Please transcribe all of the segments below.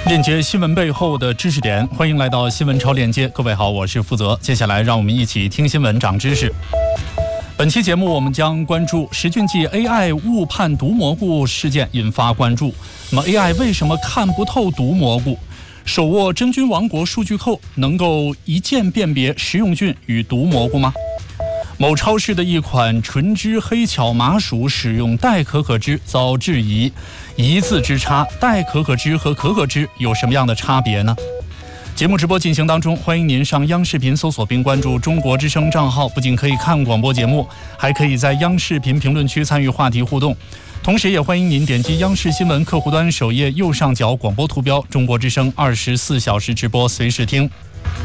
链接新闻背后的知识点，欢迎来到新闻超链接。各位好，我是负责。接下来让我们一起听新闻长知识。本期节目我们将关注石俊记 AI 误判毒蘑菇事件引发关注。那么 AI 为什么看不透毒蘑菇？手握真菌王国数据库能够一键辨别食用菌与毒蘑菇吗？某超市的一款纯脂黑巧麻薯使用代可可脂遭质疑，一字之差，代可可脂和可可脂有什么样的差别呢？节目直播进行当中，欢迎您上央视频搜索并关注中国之声账号，不仅可以看广播节目，还可以在央视频评论区参与话题互动。同时也欢迎您点击央视新闻客户端首页右上角广播图标，中国之声24小时直播随时听。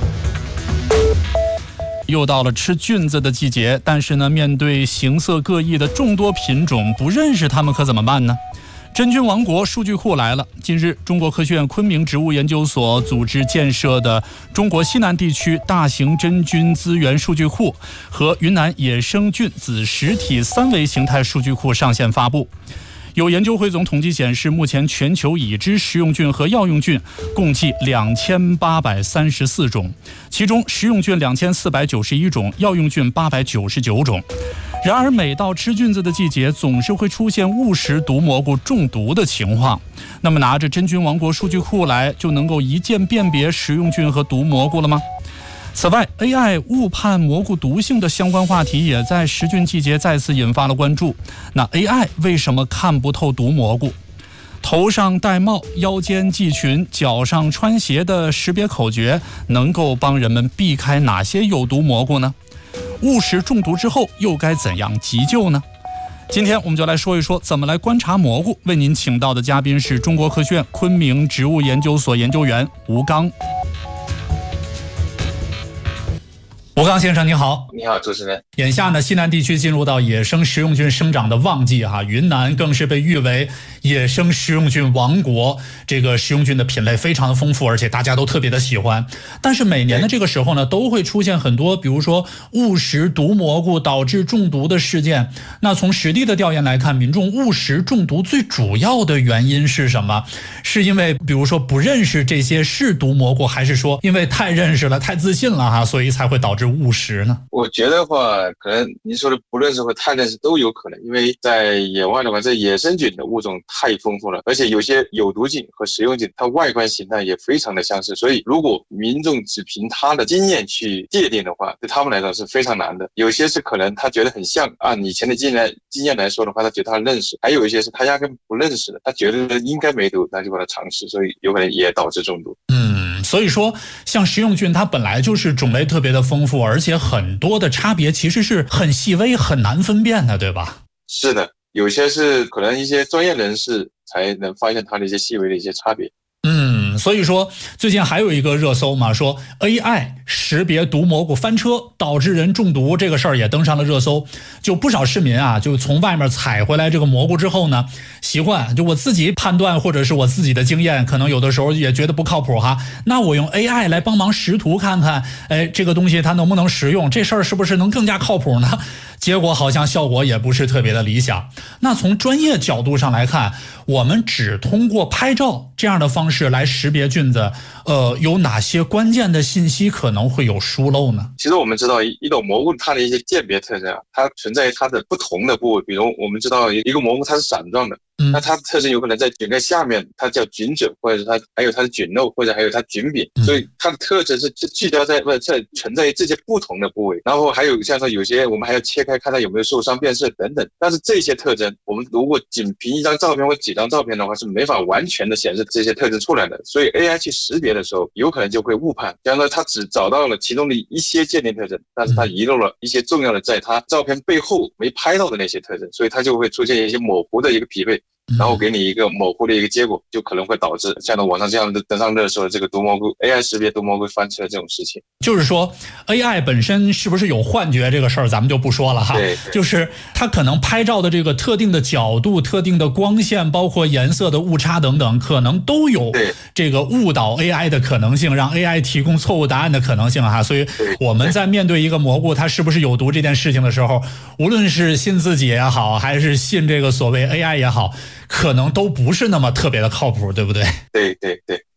又到了吃菌子的季节，但是呢，面对形色各异的众多品种，不认识它们可怎么办呢？真菌王国数据库来了。近日，中国科学院昆明植物研究所组织建设的中国西南地区大型真菌资源数据库和云南野生菌子实体3维形态数据库上线发布。有研究汇总统计显示，目前全球已知食用菌和药用菌共计2834种，其中食用菌2491种，药用菌899种。然而，每到吃菌子的季节，总是会出现误食毒蘑菇中毒的情况。那么，拿着真菌王国数据库来，就能够一键辨别食用菌和毒蘑菇了吗？此外 AI 误判蘑菇毒性的相关话题也在食菌季节再次引发了关注。那 AI 为什么看不透毒蘑菇？头上戴帽，腰间系裙，脚上穿鞋的识别口诀能够帮人们避开哪些有毒蘑菇呢？误食中毒之后又该怎样急救呢？今天我们就来说一说怎么来观察蘑菇。为您请到的嘉宾是中国科学院昆明植物研究所研究员吴刚。吴刚先生您好。 你好，主持人。 眼下呢，西南地区进入到野生食用菌生长的旺季哈，云南更是被誉为野生食用菌王国，这个食用菌的品类非常的丰富，而且大家都特别的喜欢。但是每年的这个时候呢，都会出现很多比如说误食毒蘑菇导致中毒的事件。那从实地的调研来看，民众误食中毒最主要的原因是什么？是因为比如说不认识这些是毒蘑菇，还是说因为太认识了太自信了哈，所以才会导致误食呢？ 我觉得话，可能您说的不认识或太认识都有可能，因为在野外的话，这野生菌的物种太丰富了，而且有些有毒菌和食用菌，它外观形态也非常的相似，所以如果民众只凭他的经验去界定的话，对他们来说是非常难的。有些是可能他觉得很像，按以前的经验来说的话，他觉得他认识；还有一些是他压根不认识的，他觉得应该没毒，他就把它尝试，所以有可能也导致中毒。 所以说像食用菌它本来就是种类特别的丰富，而且很多的差别其实是很细微很难分辨的，对吧？ 是的，有些是可能一些专业人士才能发现它的一些细微的一些差别。 所以说最近还有一个热搜嘛，说 AI 识别毒蘑菇翻车导致人中毒，这个事儿也登上了热搜。就不少市民啊，就从外面采回来这个蘑菇之后呢，习惯就我自己判断或者是我自己的经验，可能有的时候也觉得不靠谱哈。那我用 AI 来帮忙识图看看，这个东西它能不能食用，这事儿是不是能更加靠谱呢？结果好像效果也不是特别的理想。那从专业角度上来看，我们只通过拍照这样的方式来识别菌子，有哪些关键的信息可能会有疏漏呢？ 其实我们知道一种蘑菇它的一些鉴别特征啊，它存在于它的不同的部位，比如我们知道一个蘑菇它是伞状的，那它的特征有可能在菌盖下面，它叫菌褶，或者是它还有它的菌肉，或者还有它菌柄，所以它的特征是聚焦在存在于这些不同的部位。然后还有像说有些我们还要切开看它有没有受伤变色等等，但是这些特征我们如果仅凭一张照片或几张照片的话是没法完全的显示这些特征出来的，所以 AI 去识别的时候有可能就会误判，比方说它只找到了其中的一些鉴定特征，但是它遗漏了一些重要的在它照片背后没拍到的那些特征，所以它就会出现一些模糊的一个匹配，然后给你一个模糊的一个结果，就可能会导致像网上这样的登上热搜的这个毒蘑菇 AI 识别毒蘑菇翻车这种事情。 就是说 AI 本身是不是有幻觉这个事儿咱们就不说了哈， 对， 就是它可能拍照的这个特定的角度、特定的光线，包括颜色的误差等等，可能都有这个误导 AI 的可能性，让 AI 提供错误答案的可能性哈。所以我们在面对一个蘑菇它是不是有毒这件事情的时候，无论是信自己也好，还是信这个所谓 AI 也好，可能都不是那么特别的靠谱，对不对？ 对对对。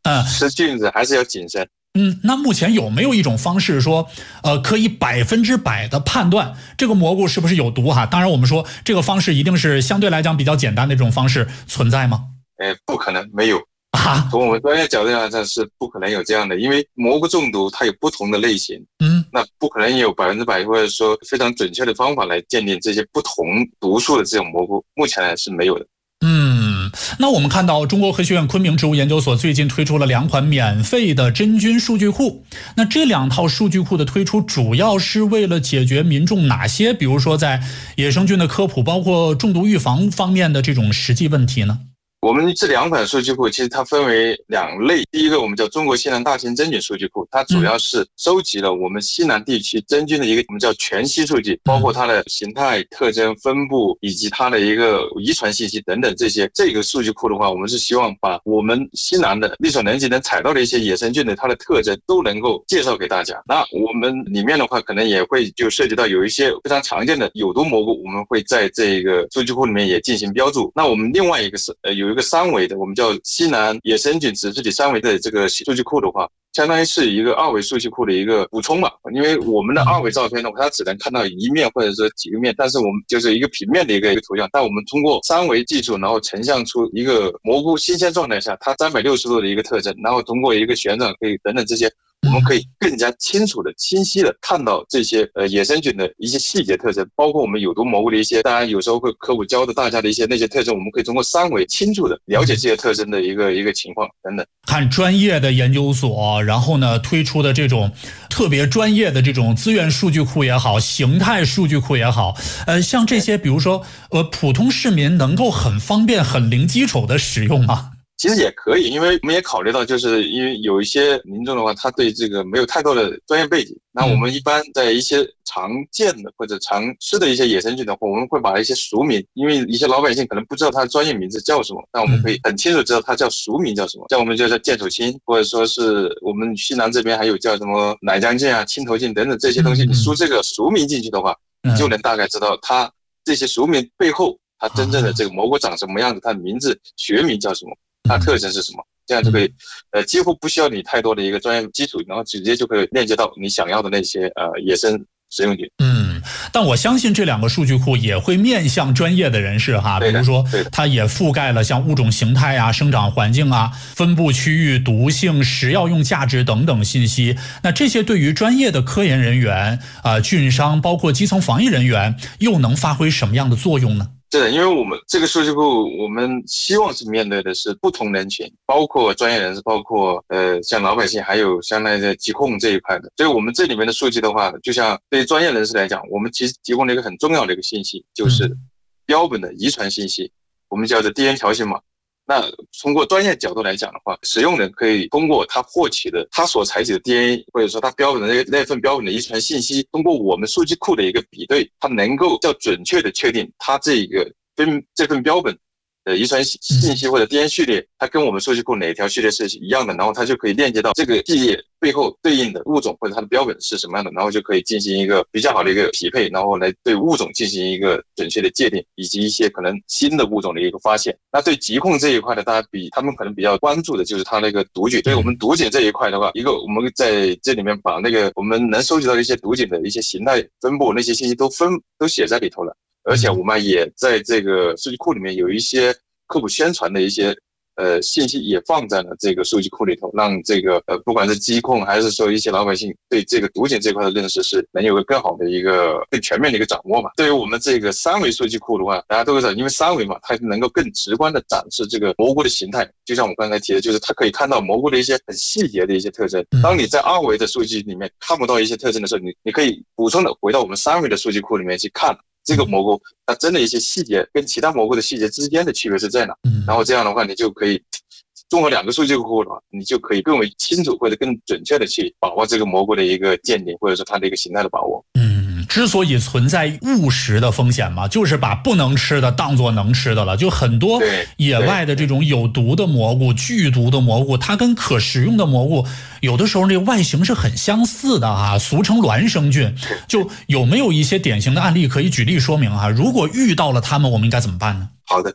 吃菌子还是要谨慎。 那目前有没有一种方式说，可以100%的判断这个蘑菇是不是有毒哈？当然，我们说这个方式一定是相对来讲比较简单的这种方式存在吗？ 不可能，没有啊。从我们专业角度来讲是不可能有这样的，因为蘑菇中毒它有不同的类型，那不可能有100%或者说非常准确的方法来鉴定这些不同毒素的这种蘑菇，目前来是没有的。 那我们看到中国科学院昆明植物研究所最近推出了2款免费的真菌数据库。那这2套数据库的推出主要是为了解决民众哪些，比如说在野生菌的科普，包括中毒预防方面的这种实际问题呢？ 我们这2款数据库其实它分为2类，第一个我们叫中国西南大型真菌数据库，它主要是收集了我们西南地区真菌的一个我们叫全息数据，包括它的形态、特征、分布以及它的一个遗传信息等等这些。这个数据库的话，我们是希望把我们西南的力所能及能采到的一些野生菌的它的特征都能够介绍给大家。那我们里面的话可能也会就涉及到有一些非常常见的有毒蘑菇，我们会在这个数据库里面也进行标注。那我们另外一个是有一个3维的，我们叫西南野生菌子质体3维的这个数据库的话，相当于是一个2维数据库的一个补充嘛。因为我们的2维照片的话，它只能看到一面或者说几个面，但是我们就是一个平面的一个图像，但我们通过3维技术，然后成像出一个蘑菇新鲜状态下它360度的一个特征，然后通过一个旋转可以等等这些，我们可以更加清楚的、清晰的看到这些野生菌的一些细节特征，包括我们有毒蘑菇的一些，当然有时候会科普教的大家的一些那些特征，我们可以通过3维清楚的了解这些特征的一个情况等等。 看专业的研究所，然后呢推出的这种特别专业的这种资源数据库也好，形态数据库也好，像这些比如说普通市民能够很方便、很零基础的使用吗？ 其实也可以，因为我们也考虑到，就是因为有一些民众的话，他对这个没有太多的专业背景。那我们一般在一些常见的或者常吃的一些野生菌的话，我们会把一些俗名，因为一些老百姓可能不知道它的专业名字叫什么，但我们可以很清楚知道它叫俗名叫什么。像我们就叫剑手青，或者说是我们西南这边还有叫什么奶浆菌啊、青头菌等等这些东西，你输这个俗名进去的话，你就能大概知道它这些俗名背后它真正的这个蘑菇长什么样子，它的名字学名叫什么，它特征是什么，这样就可以几乎不需要你太多的一个专业基础，然后直接就可以链接到你想要的那些野生食用菌。 但我相信这2个数据库也会面向专业的人士哈，比如说它也覆盖了像物种形态啊、生长环境啊、分布区域、毒性、食药用价值等等信息。那这些对于专业的科研人员菌商包括基层防疫人员又能发挥什么样的作用呢？ 是的，因为我们这个数据库，我们希望是面对的是不同人群，包括专业人士，包括像老百姓，还有像那些疾控这一块的。所以我们这里面的数据的话，就像对于专业人士来讲，我们其实提供了一个很重要的一个信息，就是标本的遗传信息，我们叫做 DNA 条形码。那通过专业角度来讲的话，使用人可以通过他获取的他所采集的 DNA， 或者说他标本的那份标本的遗传信息，通过我们数据库的一个比对，他能够较准确的确定他这份标本的遗传信息或者 DNA 序列，它跟我们数据库哪条序列是一样的，然后它就可以链接到这个序列背后对应的物种或者它的标本是什么样的，然后就可以进行一个比较好的一个匹配，然后来对物种进行一个准确的界定，以及一些可能新的物种的一个发现。那对疾控这一块的，大家他们可能比较关注的就是它那个毒菌，所以我们毒菌这一块的话，一个我们在这里面把那个我们能收集到的一些毒菌的一些形态、分布那些信息都写在里头了。而且我们也在这个数据库里面有一些科普宣传的一些信息也放在了这个数据库里头，让这个不管是疾控还是说一些老百姓对这个毒菌这块的认识是能有个更好的一个更全面的一个掌握嘛。对于我们这个3维数据库的话，大家都知道，因为3维嘛，它能够更直观的展示这个蘑菇的形态，就像我刚才提的，就是它可以看到蘑菇的一些很细节的一些特征。当你在2维的数据里面看不到一些特征的时候，你可以补充的回到我们3维的数据库里面去看这个蘑菇它真的一些细节跟其他蘑菇的细节之间的区别是在哪，然后这样的话你就可以综合2个数据库的话，你就可以更为清楚或者更准确的去把握这个蘑菇的一个鉴定，或者说它的一个形态的把握。 之所以存在误食的风险嘛，就是把不能吃的当作能吃的了。就很多野外的这种有毒的蘑菇、剧毒的蘑菇，它跟可食用的蘑菇有的时候这外形是很相似的啊，俗称孪生菌。就有没有一些典型的案例可以举例说明啊？如果遇到了它们，我们应该怎么办呢？ 好的。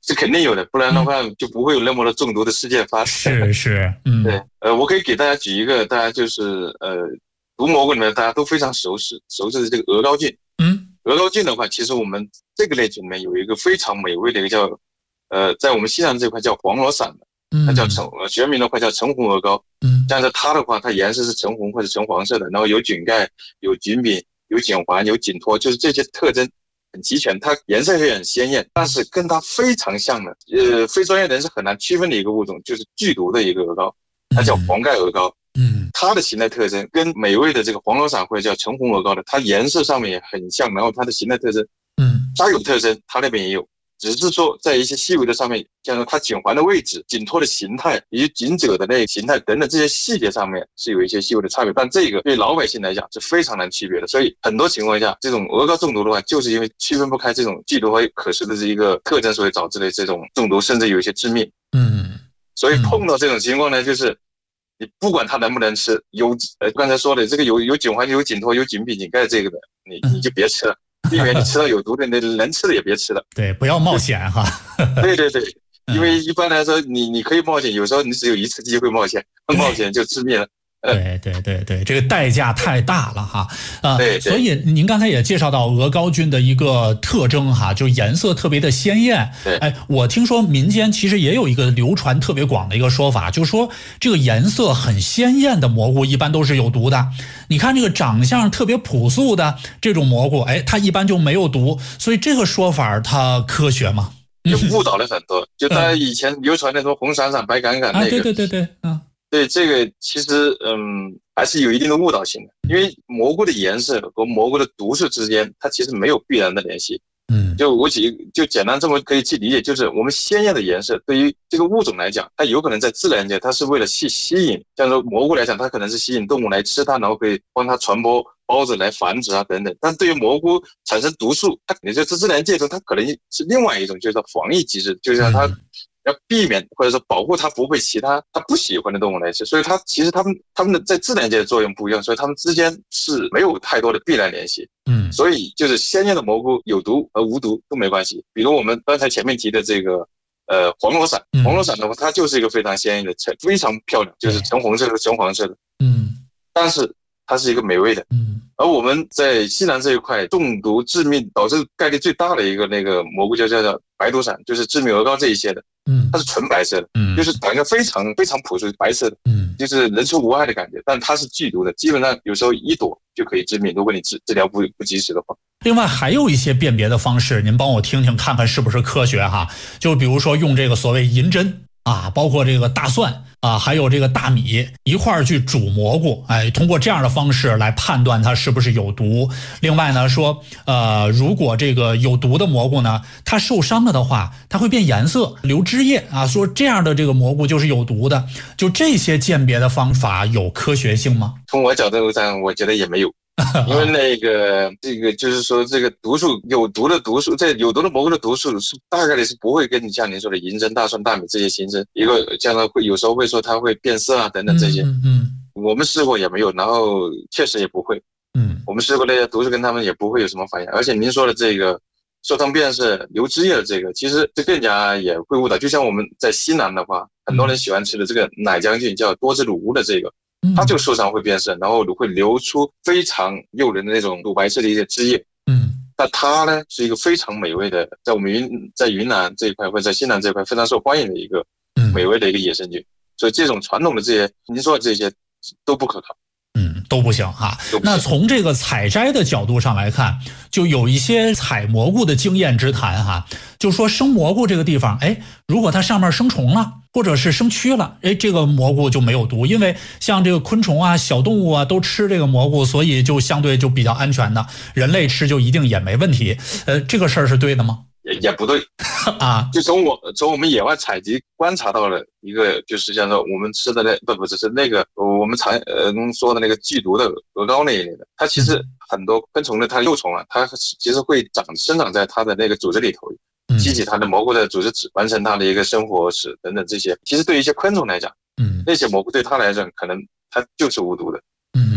是肯定有的，不然的话就不会有那么多中毒的事件发生。 是， 对，我可以给大家举一个，大家就是毒蘑菇里面大家都非常熟悉的这个鹅膏菌。鹅膏菌的话，其实我们这个类群里面有一个非常美味的一个叫在我们西南这块叫黄罗伞的，它叫学名的话叫橙红鹅膏。但是它的话，它颜色是橙红或者橙黄色的，然后有菌盖、有菌柄、有碱环、有紧脱，就是这些特征很齐全，它颜色也很鲜艳，但是跟它非常像的，非专业人士很难区分的一个物种，就是剧毒的一个鹅膏，它叫黄盖鹅膏。它的形态特征跟美味的这个黄罗伞或者叫橙红鹅膏的，它颜色上面也很像，然后它的形态特征，它有特征，它那边也有，只是说在一些细微的上面，像它颈环的位置、颈托的形态以及颈褶的那个形态等等这些细节上面是有一些细微的差别，但这个对老百姓来讲是非常难区别的。所以很多情况下，这种鹅膏中毒的话，就是因为区分不开这种剧毒和可食的这一个特征，所以导致的这种中毒，甚至有一些致命。所以碰到这种情况呢，就是你不管它能不能吃，刚才说的这个有颈环、有颈托、有颈柄、颈盖这个的，你就别吃了。避免你吃到有毒的，那能吃的也别吃了。 对，不要冒险哈。 对，因为一般来说，你可以冒险，有时候你只有一次机会冒险就致命了。 对，这个代价太大了哈。 对， 所以您刚才也介绍到鹅膏菌的一个特征哈，就颜色特别的鲜艳。 对， 我听说民间其实也有一个流传特别广的一个说法，就是说这个颜色很鲜艳的蘑菇一般都是有毒的。你看这个长相特别朴素的这种蘑菇，它一般就没有毒。所以这个说法它科学吗？ 就误导了很多。就大家以前流传那种红闪闪、白杆杆那个。 对。 对，这个其实还是有一定的误导性的，因为蘑菇的颜色和蘑菇的毒素之间，它其实没有必然的联系。就简单这么可以去理解，就是我们鲜艳的颜色对于这个物种来讲，它有可能在自然界它是为了吸引，像说蘑菇来讲，它可能是吸引动物来吃它，然后可以帮它传播孢子来繁殖啊等等。但对于蘑菇产生毒素，它也就是自然界中它可能是另外一种，就是防御机制，就像它要避免或者说保护它不会其他它不喜欢的动物来吃，所以它其实它们的在自然界的作用不一样，所以它们之间是没有太多的必然联系。所以就是鲜艳的蘑菇有毒和无毒都没关系。比如我们刚才前面提的这个黄罗伞的话，它就是一个非常鲜艳的，非常漂亮，就是橙红色和橙黄色的。但是它是一个美味的。而我们在西南这一块中毒致命导致概率最大的一个那个蘑菇就叫做白毒伞，就是致命鹅膏这一些的。它是纯白色的，就是长得非常非常朴素白色的，就是人畜无害的感觉，但它是剧毒的，基本上有时候一朵就可以致命，如果你治疗不及时的话。 另外还有一些辨别的方式，您帮我听听看看是不是科学哈？就比如说用这个所谓银针啊，包括这个大蒜啊，还有这个大米一块儿去煮蘑菇，通过这样的方式来判断它是不是有毒。另外呢说，如果这个有毒的蘑菇呢，它受伤了的话，它会变颜色、流汁液啊，说这样的这个蘑菇就是有毒的。就这些鉴别的方法有科学性吗？ 从我角度上，我觉得也没有。因为这个就是说，这个毒素有毒的毒素，在有毒的蘑菇的毒素是大概率是不会跟你像您说的银针、大蒜、大米这些形成一个这样的，会有时候会说它会变色啊等等这些。我们试过也没有，然后确实也不会。我们试过那些毒素跟他们也不会有什么反应。而且您说的这个受伤变色、流汁液的这个，其实这更加也会误导。就像我们在西南的话，很多人喜欢吃的这个奶浆菌叫多汁乳乌的这个。它就受伤会变色，然后会流出非常诱人的那种乳白色的一些汁液。但它呢是一个非常美味的，在我们在云南这一块或者在西南这一块非常受欢迎的一个美味的一个野生菌。所以这种传统的这些您说的这些都不可靠。 都不行哈。那从这个采摘的角度上来看，就有一些采蘑菇的经验之谈哈，就说生蘑菇这个地方，如果它上面生虫了，或者是生蛆了，这个蘑菇就没有毒，因为像这个昆虫啊、小动物啊都吃这个蘑菇，所以就相对就比较安全的，人类吃就一定也没问题。这个事儿是对的吗？ 也不对啊，就从我们野外采集观察到了一个，就是像说我们吃的不是那个我们常说的那个剧毒的鹅膏那一类的，它其实很多昆虫的它的幼虫啊，它其实会生长在它的那个组织里头，激起它的蘑菇的组织质，完成它的一个生活史等等这些。其实对于一些昆虫来讲，那些蘑菇对它来讲可能它就是无毒的。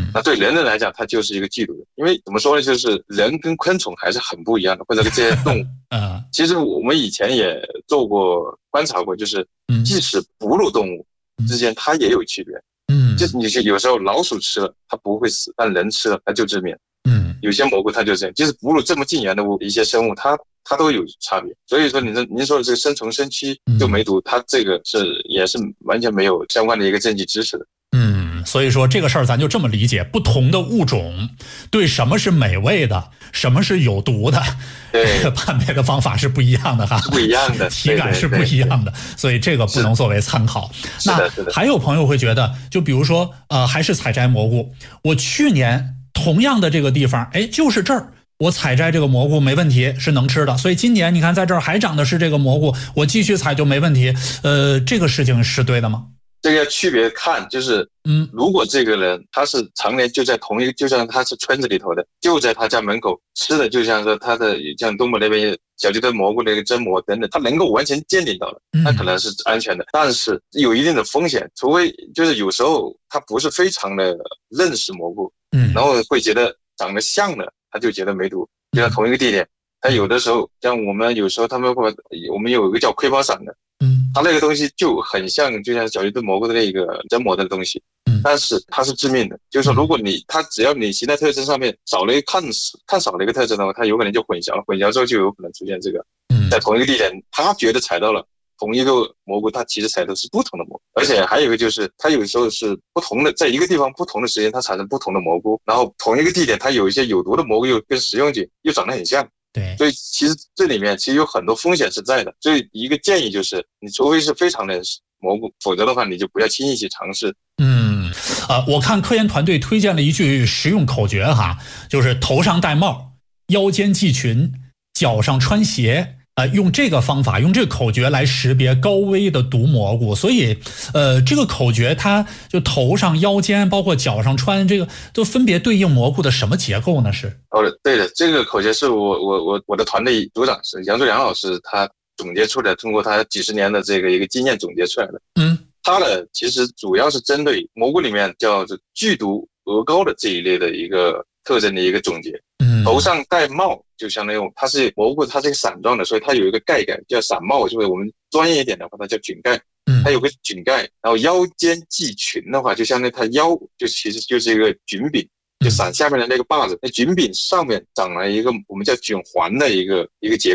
那对人类来讲，它就是一个剧毒的，因为怎么说呢，就是人跟昆虫还是很不一样的，或者这些动物。其实我们以前也做过观察过，就是即使哺乳动物之间它也有区别。就是你有时候老鼠吃了它不会死，但人吃了它就致命。有些蘑菇它就这样，就是哺乳这么近缘的一些生物，它都有差别。所以说您说的这个生虫生蛆就梅毒，它这个也是完全没有相关的一个证据支持的。 所以说这个事儿咱就这么理解，不同的物种对什么是美味的，什么是有毒的， 对， 判别的方法是不一样的哈， 不一样的， 体感是不一样的，所以这个不能作为参考。 那还有朋友会觉得，就比如说还是采摘蘑菇，我去年同样的这个地方，就是这儿我采摘这个蘑菇没问题，是能吃的，所以今年你看在这儿还长的是这个蘑菇，我继续采就没问题。这个事情是对的吗？ 这个要区别看，就是如果这个人他是常年就在同一个，就像他是村子里头的，就在他家门口吃的，就像说他的像东北那边小鸡炖蘑菇那个蒸蘑等等，他能够完全鉴定到了，那可能是安全的，但是有一定的风险，除非就是有时候他不是非常的认识蘑菇，然后会觉得长得像的，他就觉得没毒，就像同一个地点，他有的时候像我们有时候我们有一个叫窥包散的。它那个东西就很像，就像小鸡炖蘑菇的那个蒸蘑的东西，但是它是致命的。就是说，如果它只要你形态特征上面看少了一个特征的话，它有可能就混淆了，混淆之后就有可能出现这个，在同一个地点，他觉得采到了同一个蘑菇，它其实采的是不同的蘑菇。而且还有一个就是，它有时候是不同的，在一个地方不同的时间，它产生不同的蘑菇，然后同一个地点，它有一些有毒的蘑菇又跟食用菌又长得很像。 对， 所以其实这里面其实有很多风险是在的，所以一个建议就是，你除非是非常的蘑菇，否则的话你就不要轻易去尝试。 我看科研团队推荐了一句实用口诀哈，就是头上戴帽，腰间系裙，脚上穿鞋。用这个方法，用这个口诀来识别高危的毒蘑菇，所以，这个口诀它就头上、腰间，包括脚上穿这个，都分别对应蘑菇的什么结构呢？是？ 对的，这个口诀是我的团队组长是杨柱良老师，他总结出来，通过他几十年的这个一个经验总结出来的。他呢其实主要是针对蘑菇里面叫做剧毒鹅膏的这一类的一个特征的一个总结。头上戴帽就相当于它是蘑菇，它是一个伞状的，所以它有一个盖叫伞帽，就是我们专业一点的话，它叫菌盖。它有个菌盖，然后腰间系裙的话，就相当于它腰就其实就是一个菌柄，就伞下面的那个把子，那菌柄上面长了一个我们叫菌环的一个结构。